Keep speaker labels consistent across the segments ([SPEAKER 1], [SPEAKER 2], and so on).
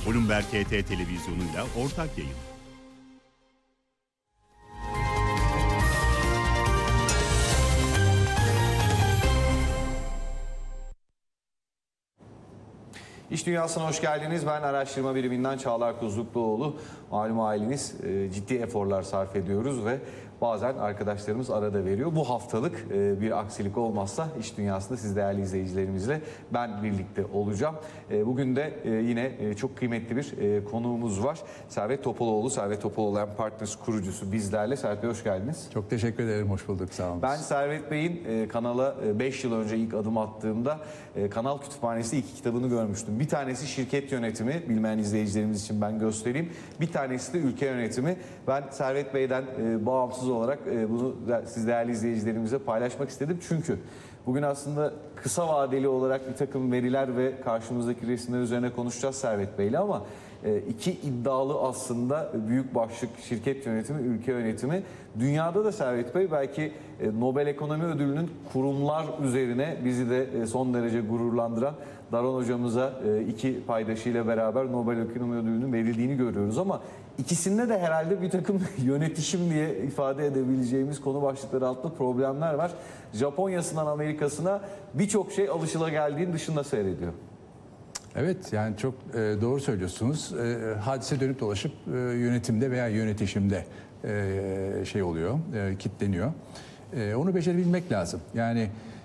[SPEAKER 1] Bloomberg HT televizyonuyla ortak yayın.
[SPEAKER 2] İş Dünyası'na hoş geldiniz. Ben araştırma biriminden Çağlar Kuzlukluoğlu. Malum aileniz ciddi eforlar sarf ediyoruz ve bazen arkadaşlarımız arada veriyor. Bu haftalık bir aksilik olmazsa İş Dünyası'nda siz değerli izleyicilerimizle ben birlikte olacağım. Bugün de yine çok kıymetli bir konuğumuz var. Servet Topaloğlu, Servet Topaloğlu Partners kurucusu bizlerle. Servet Bey hoş geldiniz.
[SPEAKER 3] Çok teşekkür ederim, hoş bulduk, sağ olun.
[SPEAKER 2] Ben Servet Bey'in kanala 5 yıl önce ilk adım attığımda Kanal Kütüphanesi 2 kitabını görmüştüm. Bir tanesi şirket yönetimi, bilmeyen izleyicilerimiz için ben göstereyim. Bir tanesi de ülke yönetimi. Ben Servet Bey'den bağımsız olarak bunu siz değerli izleyicilerimize paylaşmak istedim. Çünkü bugün aslında kısa vadeli olarak bir takım veriler ve karşımızdaki resimler üzerine konuşacağız Servet Bey'le ama iki iddialı aslında büyük başlık şirket yönetimi, ülke yönetimi. Dünyada da Servet Bey belki Nobel Ekonomi Ödülü'nün kurumlar üzerine bizi de son derece gururlandıran Daron hocamıza iki paydaşıyla beraber Nobel Ekonomi Ödülü'nün verildiğini görüyoruz ama ikisinde de herhalde bir takım yönetişim diye ifade edebileceğimiz konu başlıkları altında problemler var. Japonya'sından Amerika'sına birçok şey alışılageldiğin dışında seyrediyor.
[SPEAKER 3] Evet, yani çok doğru söylüyorsunuz. Hadise dönüp dolaşıp yönetimde veya yönetişimde şey oluyor, kilitleniyor. Onu becerebilmek lazım. Yani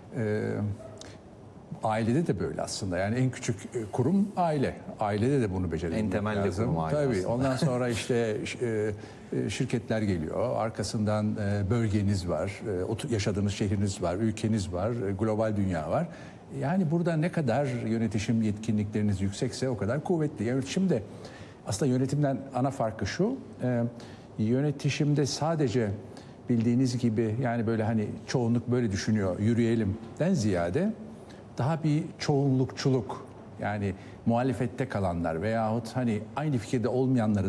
[SPEAKER 3] ailede de böyle aslında. Yani en küçük kurum aile. Ailede de bunu becerebilmek lazım. En temelde kurum aile. Tabii. Aslında. Ondan sonra işte şirketler geliyor. Arkasından bölgeniz var, yaşadığınız şehriniz var, ülkeniz var, global dünya var. Yani burada ne kadar yönetişim yetkinlikleriniz yüksekse o kadar kuvvetli. Yönetimde aslında yönetimden ana farkı şu. Yönetişimde sadece bildiğiniz gibi yani böyle hani çoğunluk böyle düşünüyor, yürüyelimden ziyade daha bir çoğunlukçuluk, yani muhalefette kalanlar veyahut hani aynı fikirde olmayanları